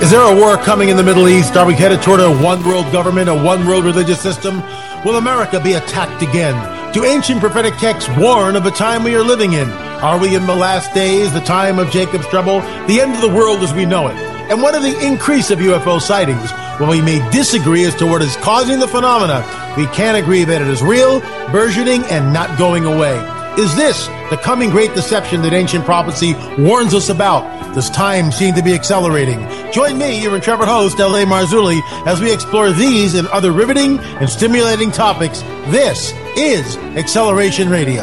Is there a war coming in the Middle East? Are we headed toward a one-world government, a one-world religious system? Will America be attacked again? Do ancient prophetic texts warn of the time we are living in? Are we in the last days, the time of Jacob's trouble, the end of the world as we know it? And what of the increase of UFO sightings? Well, we may disagree as to what is causing the phenomena. We can agree that it is real, burgeoning, and not going away. Is this the coming great deception that ancient prophecy warns us about? Does time seem to be accelerating? Join me, your intrepid host, L.A. Marzulli, as we explore these and other riveting and stimulating topics. This is Acceleration Radio.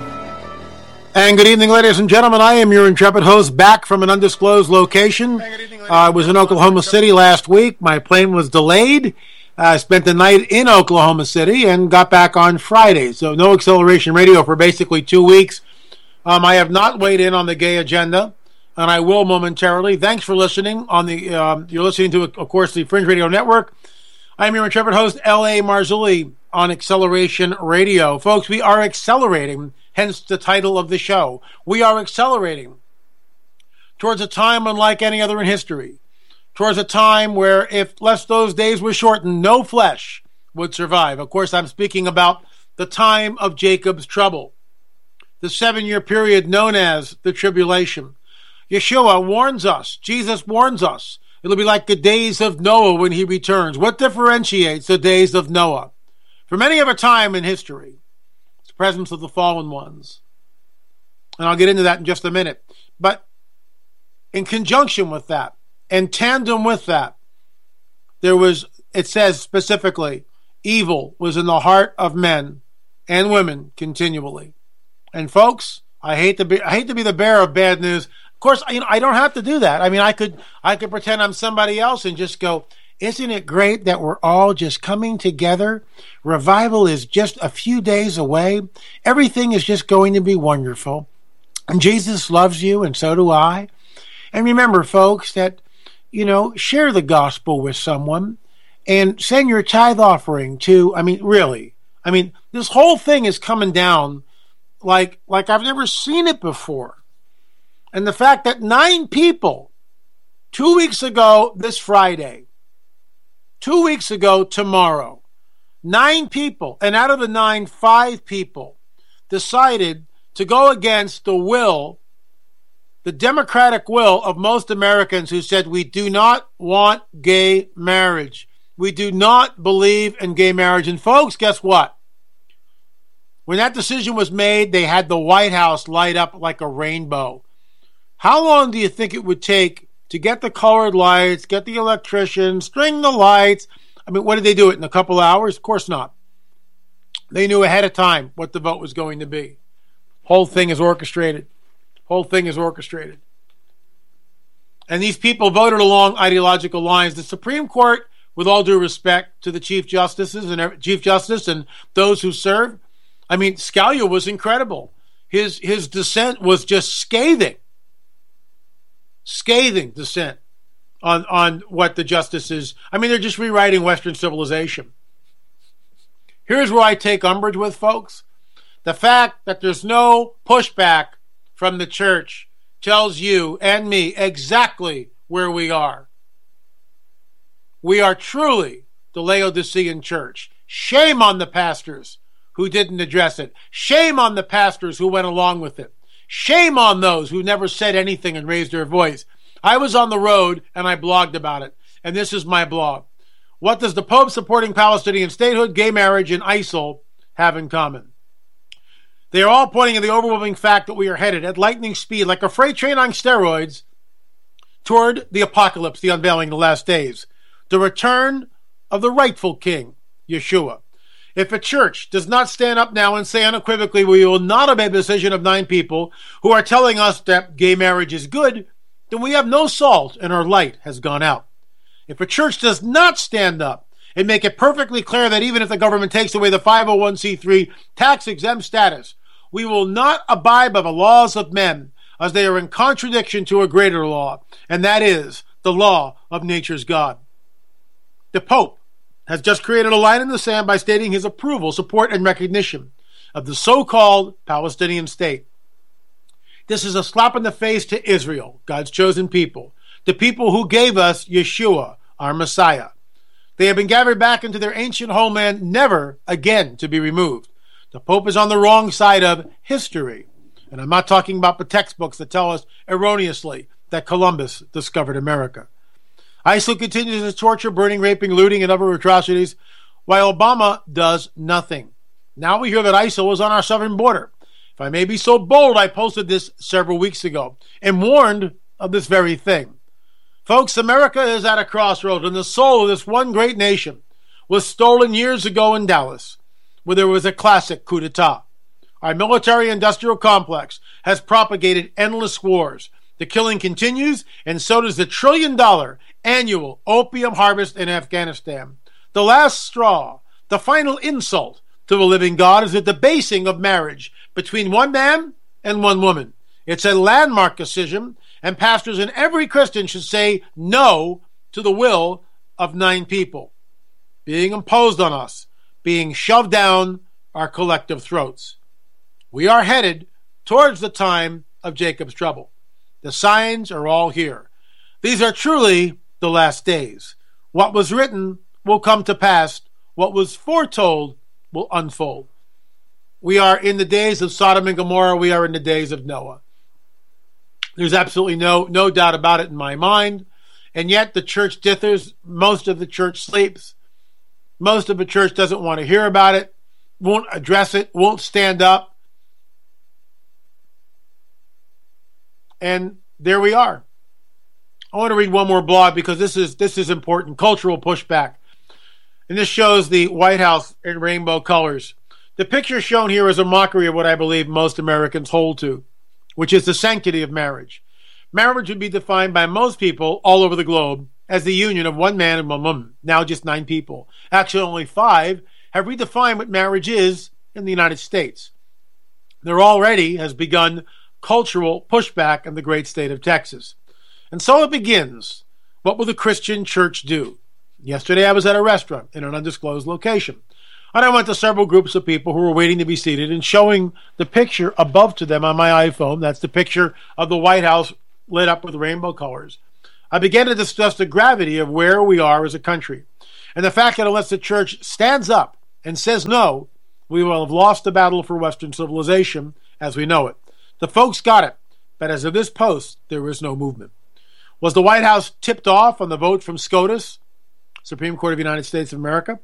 And good evening, ladies and gentlemen. I am your intrepid host, back from an undisclosed location. I was in Oklahoma City last week. My plane was delayed. I spent the night in Oklahoma City and got back on Friday. So no Acceleration Radio for basically 2 weeks. I have not weighed in on the gay agenda, and I will momentarily. Thanks for listening. You're listening to, of course, the Fringe Radio Network. I'm your intrepid host, L.A. Marzulli, on Acceleration Radio. Folks, we are accelerating, hence the title of the show. We are accelerating towards a time unlike any other in history. Towards a time where, if lest those days were shortened, no flesh would survive. Of course, I'm speaking about the time of Jacob's trouble, the 7-year period known as the tribulation. Yeshua warns us, Jesus warns us, it'll be like the days of Noah when he returns. What differentiates the days of Noah from any other time in history? It's the presence of the fallen ones. And I'll get into that in just a minute. But in conjunction with that, in tandem with that, it says specifically, evil was in the heart of men and women continually. And folks, I hate to be the bearer of bad news. Of course, I don't have to do that. I mean, I could pretend I'm somebody else and just go, isn't it great that we're all just coming together? Revival is just a few days away. Everything is just going to be wonderful. And Jesus loves you, and so do I. And remember, folks, that share the gospel with someone and send your tithe offering to, this whole thing is coming down like I've never seen it before. And the fact that 9 people, 2 weeks ago this Friday, 2 weeks ago tomorrow, 9 people, and out of the 9, 5 people decided to go against the democratic will of most Americans who said, we do not want gay marriage. We do not believe in gay marriage. And folks, guess what? When that decision was made, they had the White House light up like a rainbow. How long do you think it would take to get the colored lights, get the electricians, string the lights? What did they do it in a couple hours? Of course not. They knew ahead of time what the vote was going to be. Whole thing is orchestrated. And these people voted along ideological lines. The Supreme Court, with all due respect to the Chief Justice and those who serve, Scalia was incredible. His dissent was just scathing dissent on what the justices, they're just rewriting Western civilization. Here's where I take umbrage with, folks. The fact that there's no pushback from the church tells you and me exactly where we are. We are truly the Laodicean church. Shame on the pastors who didn't address it. Shame on the pastors who went along with it. Shame on those who never said anything and raised their voice. I was on the road and I blogged about it. And this is my blog. What does the Pope supporting Palestinian statehood, gay marriage, and ISIL have in common? They are all pointing at the overwhelming fact that we are headed at lightning speed, like a freight train on steroids, toward the apocalypse, the unveiling of the last days, the return of the rightful king, Yeshua. If a church does not stand up now and say unequivocally, we will not obey the decision of 9 people who are telling us that gay marriage is good, then we have no salt and our light has gone out. If a church does not stand up and make it perfectly clear that even if the government takes away the 501c3 tax-exempt status, we will not abide by the laws of men, as they are in contradiction to a greater law, and that is the law of nature's God. The Pope has just created a line in the sand by stating his approval, support, and recognition of the so-called Palestinian state. This is a slap in the face to Israel, God's chosen people, the people who gave us Yeshua, our Messiah. They have been gathered back into their ancient homeland, never again to be removed. The Pope is on the wrong side of history. And I'm not talking about the textbooks that tell us erroneously that Columbus discovered America. ISIL continues to torture, burning, raping, looting, and other atrocities, while Obama does nothing. Now we hear that ISIL is on our southern border. If I may be so bold, I posted this several weeks ago and warned of this very thing. Folks, America is at a crossroads, and the soul of this one great nation was stolen years ago in Dallas, where there was a classic coup d'etat. Our military-industrial complex has propagated endless wars. The killing continues, and so does the trillion-dollar annual opium harvest in Afghanistan. The last straw, the final insult to the living God, is the debasing of marriage between one man and one woman. It's a landmark decision, and pastors and every Christian should say no to the will of 9 people being imposed on us, being shoved down our collective throats. We are headed towards the time of Jacob's trouble. The signs are all here. These are truly the last days. What was written will come to pass. What was foretold will unfold. We are in the days of Sodom and Gomorrah. We are in the days of Noah. There's absolutely no doubt about it in my mind. And yet the church dithers. Most of the church sleeps. Most of the church doesn't want to hear about it, won't address it, won't stand up. And there we are. I want to read one more blog because this is important. Cultural pushback. And this shows the White House in rainbow colors. The picture shown here is a mockery of what I believe most Americans hold to, which is the sanctity of marriage. Marriage would be defined by most people all over the globe as the union of one man and one woman. Now just 9 people. Actually, only 5 have redefined what marriage is in the United States. There already has begun cultural pushback in the great state of Texas. And so it begins. What will the Christian church do? Yesterday I was at a restaurant in an undisclosed location. And I went to several groups of people who were waiting to be seated and showing the picture above to them on my iPhone. That's the picture of the White House lit up with rainbow colors. I began to discuss the gravity of where we are as a country and the fact that unless the church stands up and says no, we will have lost the battle for Western civilization as we know it. The folks got it, but as of this post, there is no movement. Was the White House tipped off on the vote from SCOTUS, Supreme Court of the United States of America?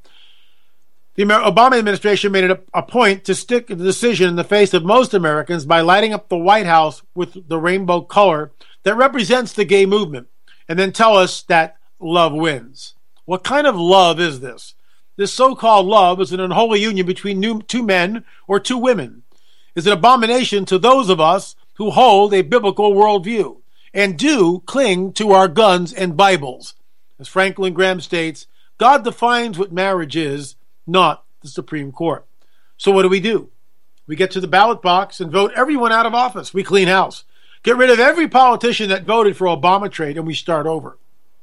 The Obama administration made it a point to stick the decision in the face of most Americans by lighting up the White House with the rainbow color that represents the gay movement, and then tell us that love wins. What kind of love is this? This so-called love is an unholy union between 2 men or 2 women. Is an abomination to those of us who hold a biblical worldview and do cling to our guns and Bibles. As Franklin Graham states, God defines what marriage is, not the Supreme Court. So what do? We get to the ballot box and vote everyone out of office. We clean house. Get rid of every politician that voted for Obama trade, and we start over.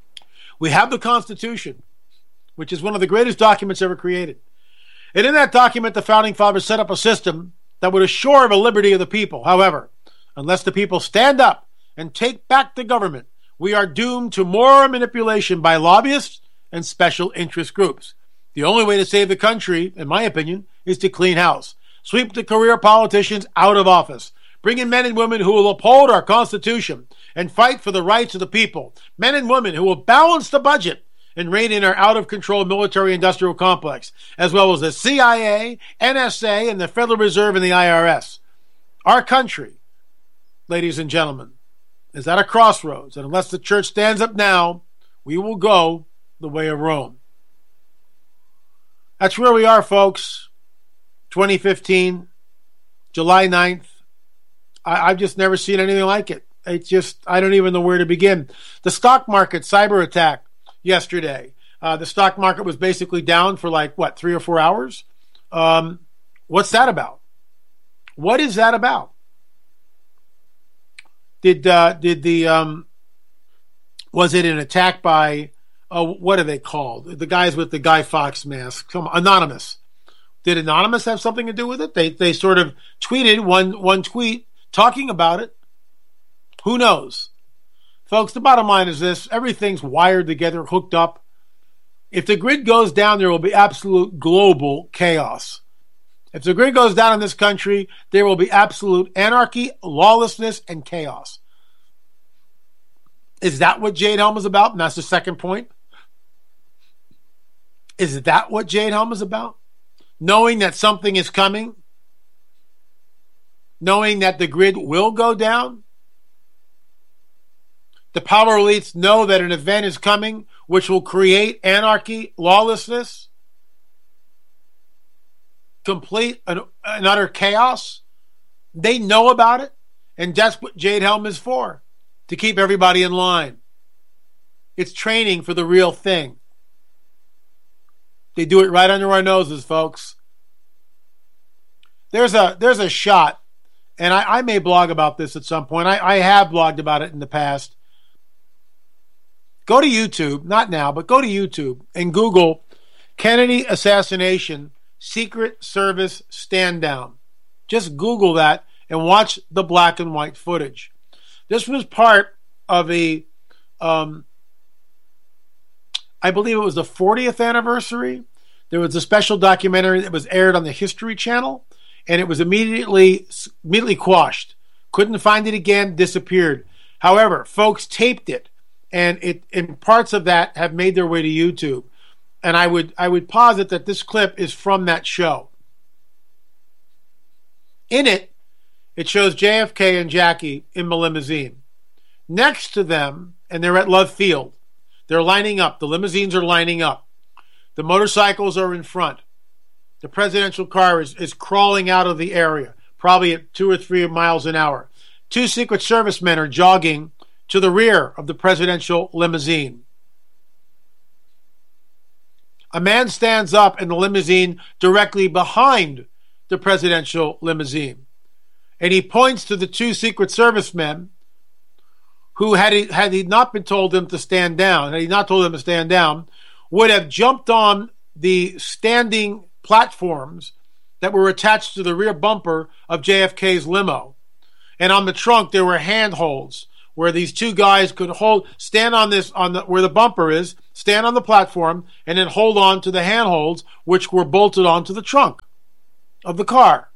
We have the Constitution, which is one of the greatest documents ever created. And in that document, the Founding Fathers set up a system that would assure the liberty of the people. However, unless the people stand up and take back the government, we are doomed to more manipulation by lobbyists and special interest groups. The only way to save the country, in my opinion, is to clean house. Sweep the career politicians out of office. Bring in men and women who will uphold our Constitution and fight for the rights of the people. Men and women who will balance the budget and rein in our out-of-control military-industrial complex, as well as the CIA, NSA, and the Federal Reserve and the IRS. Our country, ladies and gentlemen, is at a crossroads, and unless the church stands up now, we will go the way of Rome. That's where we are, folks. 2015, July 9th. I've just never seen anything like it. I don't even know where to begin. The stock market cyber attack yesterday. The stock market was basically down for 3 or 4 hours. What's that about? What is that about? Was it an attack by, what are they called? The guys with the Guy Fawkes mask. Anonymous. Did Anonymous have something to do with it? They sort of tweeted one tweet talking about it. Who knows? Folks, the bottom line is this. Everything's wired together, hooked up. If the grid goes down, there will be absolute global chaos. If the grid goes down in this country, there will be absolute anarchy, lawlessness, and chaos. Is that what Jade Helm is about? And that's the second point. Is that what Jade Helm is about? Knowing that something is coming? Knowing that the grid will go down? The power elites know that an event is coming which will create anarchy, lawlessness, complete and utter chaos. They know about it, and that's what Jade Helm is for, to keep everybody in line. It's training for the real thing. They do it right under our noses, folks. There's a shot, and I may blog about this at some point. I have blogged about it in the past. Go to YouTube, not now, but go to YouTube and Google Kennedy assassination Secret Service stand down. Just Google that and watch the black and white footage. This was part of I believe it was the 40th anniversary. There was a special documentary that was aired on the History Channel, and it was immediately quashed. Couldn't find it again, disappeared. However, folks taped it, and parts of that have made their way to YouTube. And I would posit that this clip is from that show. In it, it shows JFK and Jackie in the limousine. Next to them, and they're at Love Field, they're lining up. The limousines are lining up. The motorcycles are in front. The presidential car is crawling out of the area, probably at 2 or 3 miles an hour. 2 Secret Service men are jogging to the rear of the presidential limousine. A man stands up in the limousine directly behind the presidential limousine, and he points to the 2 Secret Service men who, had he not been told them to stand down, would have jumped on the standing platforms that were attached to the rear bumper of JFK's limo. And on the trunk, there were handholds where these 2 guys could stand on where the bumper is, stand on the platform, and then hold on to the handholds, which were bolted onto the trunk of the car.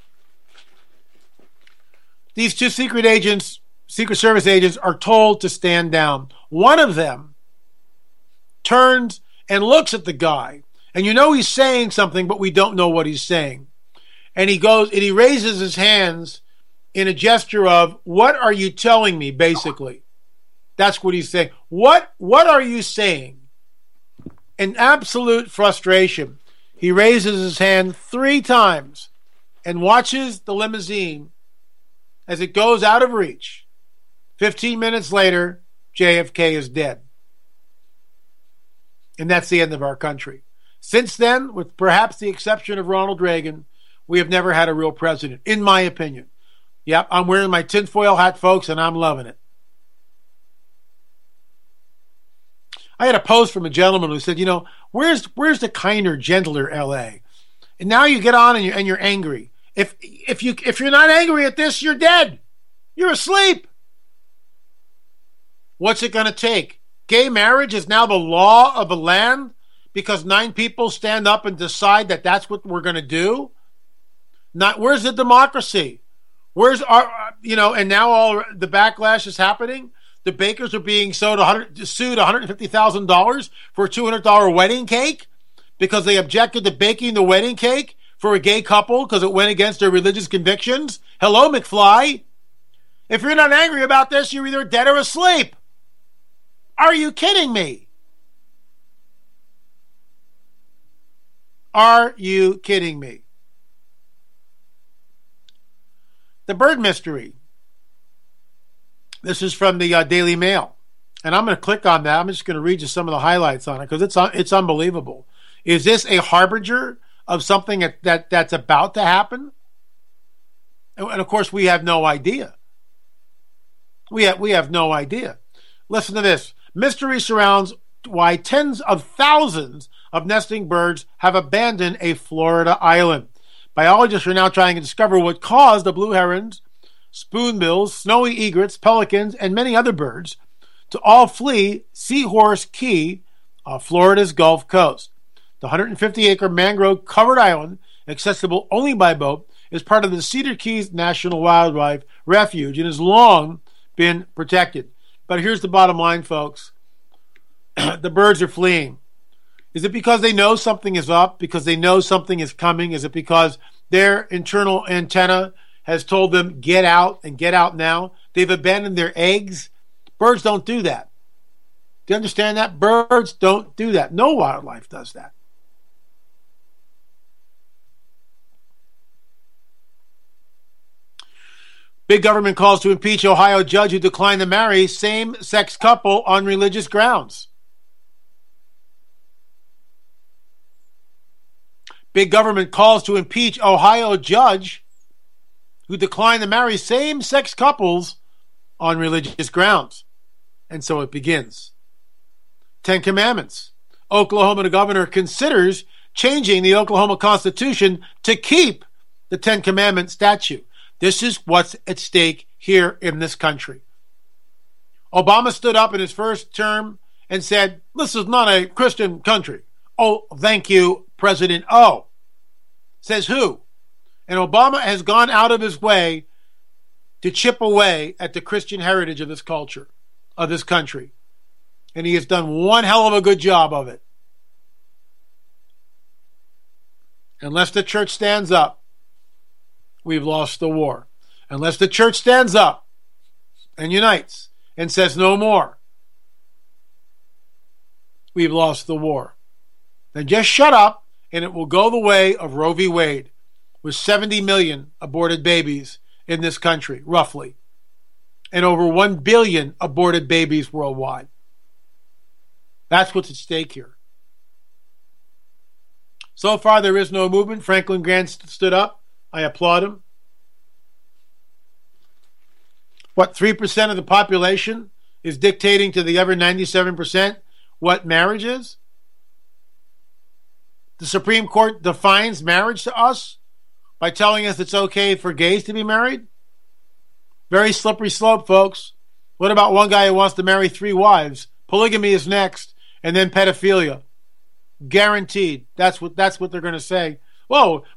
These 2 Secret Service agents, are told to stand down. One of them turns and looks at the guy, and you know he's saying something, but we don't know what he's saying. And he raises his hands in a gesture of, "What are you telling me?" Basically, that's what he's saying. What are you saying? In absolute frustration, he raises his hand 3 times and watches the limousine as it goes out of reach. 15 minutes later, JFK is dead. And that's the end of our country. Since then, with perhaps the exception of Ronald Reagan, we have never had a real president, in my opinion. Yep, I'm wearing my tinfoil hat, folks, and I'm loving it. I had a post from a gentleman who said, where's the kinder, gentler LA? And now you get on and you're angry. If you're not angry at this, you're dead. You're asleep. What's it going to take? Gay marriage is now the law of the land because 9 people stand up and decide that that's what we're going to do? Where's the democracy? Where's and now all the backlash is happening. The bakers are being sued $150,000 for a $200 wedding cake because they objected to baking the wedding cake for a gay couple because it went against their religious convictions. Hello, McFly. If you're not angry about this, you're either dead or asleep. Are you kidding me? Are you kidding me? The bird mystery. This is from the Daily Mail. And I'm going to click on that. I'm just going to read you some of the highlights on it because it's unbelievable. Is this a harbinger of something that's about to happen? And of course, we have no idea. We have no idea. Listen to this. Mystery surrounds why tens of thousands of nesting birds have abandoned a Florida island. Biologists are now trying to discover what caused the blue herons, spoonbills, snowy egrets, pelicans, and many other birds to all flee Seahorse Key off Florida's Gulf Coast. The 150-acre mangrove-covered island, accessible only by boat, is part of the Cedar Keys National Wildlife Refuge and has long been protected. But here's the bottom line, folks. The birds are fleeing. Is it because they know something is up? Because they know something is coming? Is it because their internal antenna has told them, get out and get out now? They've abandoned their eggs? Birds don't do that. Do you understand that? Birds don't do that. No wildlife does that. Big government calls to impeach Ohio judge who declined to marry same-sex couple on religious grounds. Big government calls to impeach Ohio judge who declined to marry same-sex couples on religious grounds. And so it begins. 10 Commandments. Oklahoma governor considers changing the Oklahoma Constitution to keep the 10 Commandment statute. This is what's at stake here in this country. Obama stood up in his first term and said, this is not a Christian country. Oh, thank you, President O. Says who? And Obama has gone out of his way to chip away at the Christian heritage of this culture, of this country. And he has done one hell of a good job of it. Unless the church stands up, we've lost the war. Unless the church stands up and unites and says no more, we've lost the war. Then just shut up and it will go the way of Roe v. Wade, with 70 million aborted babies in this country, roughly, and over 1 billion aborted babies worldwide. That's what's at stake here. So far, there is no movement. Franklin Grant stood up. I applaud him. What, 3% of the population is dictating to the other 97% what marriage is? The Supreme Court defines marriage to us by telling us it's okay for gays to be married? Very slippery slope, folks. What about one guy who wants to marry 3 wives? Polygamy is next, and then pedophilia. Guaranteed. That's what they're going to say. Whoa,